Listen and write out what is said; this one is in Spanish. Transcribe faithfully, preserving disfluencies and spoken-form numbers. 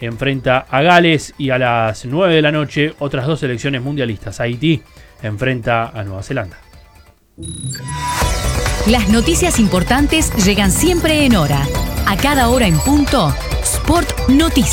enfrenta a Gales y a las nueve de la noche otras dos selecciones mundialistas. Haití enfrenta a Nueva Zelanda. Las noticias importantes llegan siempre en hora. A cada hora en punto, Sport Noticias.